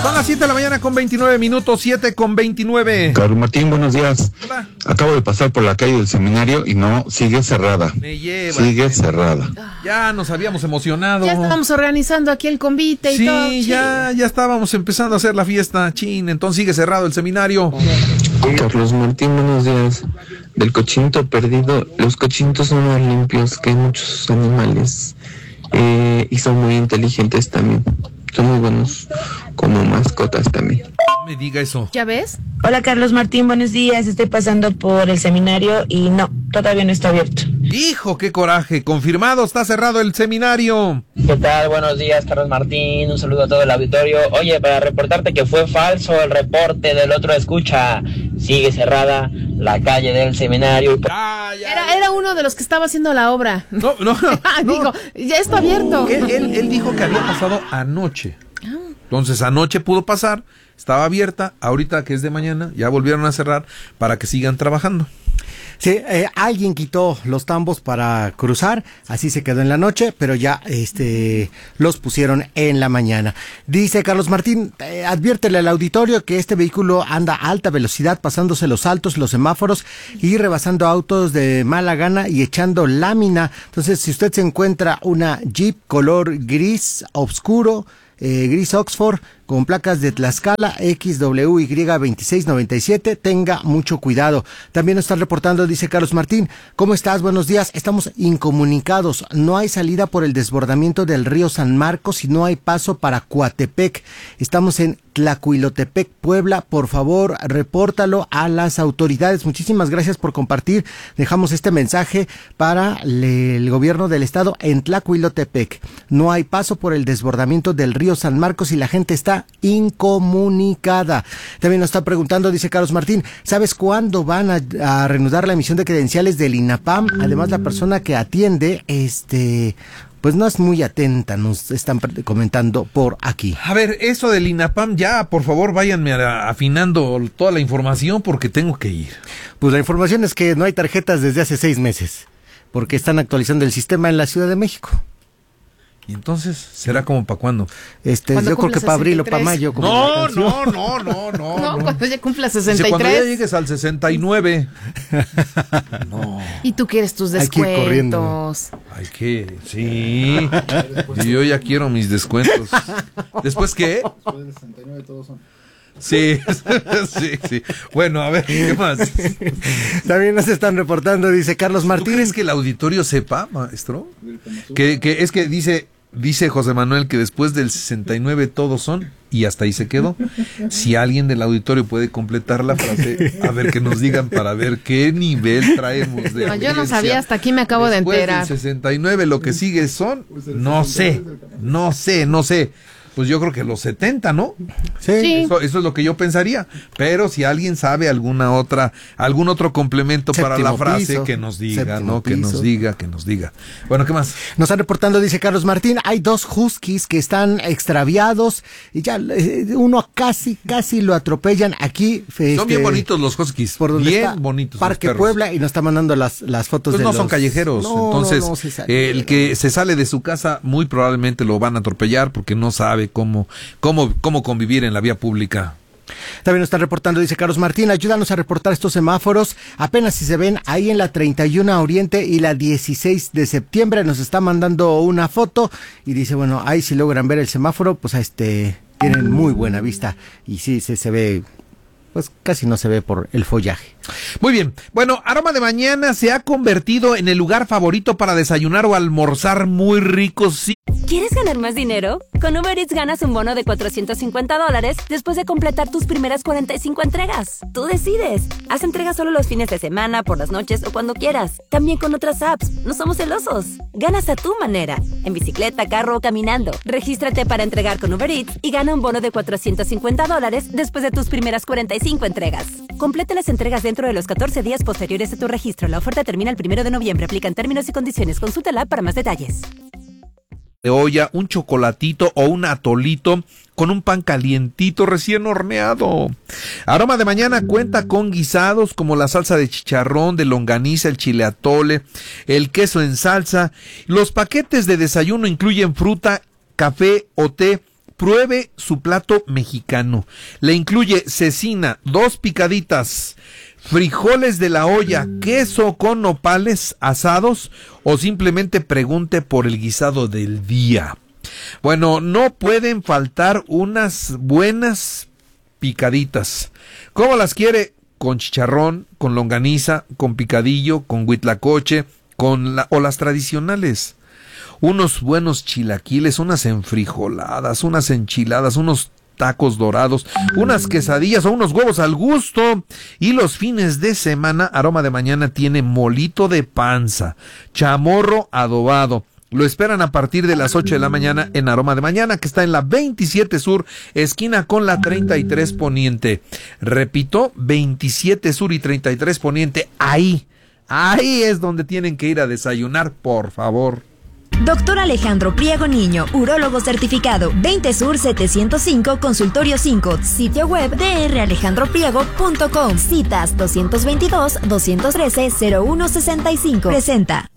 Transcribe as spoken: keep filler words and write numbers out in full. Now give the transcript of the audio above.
Son las siete de la mañana con veintinueve minutos, siete con veintinueve. Carlos Martín, buenos días. Hola. Acabo de pasar por la calle del seminario y no, sigue cerrada. Me lleva. Sigue cerrada. Ya nos habíamos emocionado. Ya estábamos organizando aquí el convite y sí, todo. Sí, ya, ya estábamos empezando a hacer la fiesta. Chin, entonces sigue cerrado el seminario. Carlos Martín, buenos días. Del cochinito perdido, los cochinitos son más limpios que muchos animales eh, y son muy inteligentes también. Son muy buenos como mascotas también. No me diga eso. ¿Ya ves? Hola Carlos Martín, buenos días. Estoy pasando por el seminario y no, todavía no está abierto. Hijo, qué coraje. Confirmado, está cerrado el seminario. ¿Qué tal? Buenos días, Carlos Martín. Un saludo a todo el auditorio. Oye, para reportarte que fue falso el reporte del otro escucha. Sigue cerrada la calle del seminario. Ah, ya, Era, era uno de los que estaba haciendo la obra. No, no, no. Digo, ya está abierto. Él, él, él dijo que había pasado anoche. Entonces anoche pudo pasar, estaba abierta, ahorita que es de mañana, ya volvieron a cerrar para que sigan trabajando. Sí, eh, alguien quitó los tambos para cruzar, así se quedó en la noche, pero ya este los pusieron en la mañana. Dice Carlos Martín, eh, adviértele al auditorio que este vehículo anda a alta velocidad, pasándose los altos, los semáforos y rebasando autos de mala gana y echando lámina. Entonces, si usted se encuentra una Jeep color gris oscuro, eh, gris Oxford, con placas de Tlaxcala X W Y veintiséis noventa y siete, tenga mucho cuidado. También nos está reportando, dice Carlos Martín, ¿cómo estás? Buenos días, estamos incomunicados, no hay salida por el desbordamiento del río San Marcos y no hay paso para Coatepec. Estamos en Tlacuilotepec, Puebla, por favor, repórtalo a las autoridades. Muchísimas gracias por compartir. Dejamos este mensaje para le, el gobierno del estado en Tlacuilotepec. No hay paso por el desbordamiento del río San Marcos y la gente está incomunicada. También nos está preguntando, dice Carlos Martín, ¿sabes cuándo van a, a reanudar la emisión de credenciales del INAPAM? Además, la persona que atiende, este... pues no es muy atenta, nos están comentando por aquí. A ver, eso del INAPAM, ya, por favor, váyanme a, afinando toda la información porque tengo que ir. Pues la información es que no hay tarjetas desde hace seis meses, porque están actualizando el sistema en la Ciudad de México. ¿Y entonces será como para cuándo? Este, yo creo que para abril o para mayo. Como no, no, no, no, no, no. cuando ya cumpla sesenta y tres. Dice, cuando ya llegues al sesenta y nueve. No. ¿Y tú quieres tus descuentos? Hay que, sí. Y yo ya quiero mis descuentos. ¿Después qué? Después del sesenta y nueve todos son. Sí, sí, sí. Bueno, a ver, ¿qué más? También nos están reportando, dice Carlos Martín. ¿Tú crees que el auditorio sepa, maestro? Que, que es que dice... Dice José Manuel que después del sesenta y nueve todos son, y hasta ahí se quedó. Si alguien del auditorio puede completar la frase, a ver que nos digan para ver qué nivel traemos de no, yo no sabía, hasta aquí me acabo después de enterar. Después del sesenta y nueve lo que sigue son, no sé, no sé, no sé. Pues yo creo que los setenta, ¿no? Sí. Eso, eso es lo que yo pensaría. Pero si alguien sabe alguna otra, algún otro complemento Séptimo para la frase, piso. Que nos diga, Séptimo ¿no? Que piso. nos diga, que nos diga. Bueno, ¿qué más? Nos están reportando, dice Carlos Martín, hay dos huskies que están extraviados y ya eh, uno casi, casi lo atropellan aquí. Este, son bien bonitos los huskies. Por donde bien está bonitos. Parque Puebla y nos está mandando las, las fotos pues de no los... son callejeros. No, entonces, no, no, se eh, el que se sale de su casa muy probablemente lo van a atropellar porque no sabe cómo... Cómo, cómo convivir en la vía pública. También nos está reportando, dice Carlos Martín, ayúdanos a reportar estos semáforos, apenas si se ven ahí en la treinta y uno Oriente y la dieciséis de septiembre, nos está mandando una foto y dice, bueno, ahí si logran ver el semáforo, pues este tienen muy buena vista y sí, se, se ve, pues casi no se ve por el follaje. Muy bien, bueno, Aroma de Mañana se ha convertido en el lugar favorito para desayunar o almorzar muy rico, sí. ¿Quieres ganar más dinero? Con Uber Eats ganas un bono de cuatrocientos cincuenta dólares después de completar tus primeras cuarenta y cinco entregas. Tú decides. Haz entregas solo los fines de semana, por las noches o cuando quieras. También con otras apps. No somos celosos. Ganas a tu manera. En bicicleta, carro o caminando. Regístrate para entregar con Uber Eats y gana un bono de cuatrocientos cincuenta dólares después de tus primeras cuarenta y cinco entregas. Completa las entregas dentro de los catorce días posteriores a tu registro. La oferta termina el primero de noviembre. Aplican términos y condiciones. Consulta la app para más detalles. De olla, un chocolatito o un atolito con un pan calientito recién horneado. Aroma de Mañana cuenta con guisados como la salsa de chicharrón, de longaniza, el chile atole, el queso en salsa. Los paquetes de desayuno incluyen fruta, café o té pruebe su plato mexicano. Le incluye cecina, dos picaditas, frijoles de la olla, queso con nopales asados o simplemente pregunte por el guisado del día. Bueno, no pueden faltar unas buenas picaditas. ¿Cómo las quiere? Con chicharrón, con longaniza, con picadillo, con huitlacoche, con la, o las tradicionales. Unos buenos chilaquiles, unas enfrijoladas, unas enchiladas, unos tacos dorados, unas quesadillas o unos huevos al gusto. Y los fines de semana, Aroma de Mañana tiene molito de panza, chamorro adobado. Lo esperan a partir de las ocho de la mañana en Aroma de Mañana, que está en la veintisiete Sur, esquina con la treinta y tres Poniente. Repito, veintisiete Sur y treinta y tres Poniente. Ahí, ahí es donde tienen que ir a desayunar, por favor. Doctor Alejandro Priego Niño, urólogo certificado, veinte Sur setecientos cinco, Consultorio cinco, sitio web d r alejandro priego punto com, citas dos veintidós, dos trece, cero uno sesenta y cinco. Presenta.